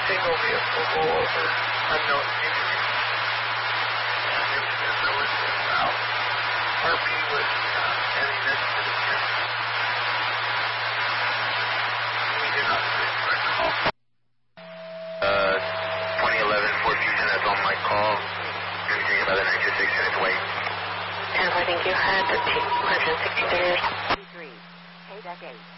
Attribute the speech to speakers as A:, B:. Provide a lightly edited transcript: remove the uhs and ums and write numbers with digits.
A: single vehicle go over unknown fugitive. And it was just south. RP was heading next to the church. We did not receive a call.
B: 2011 Ford Fusion, that's on my call. Going to be taken by the 926 minutes wait.
C: And I think you had 260 meters.
D: 3, pay that 8.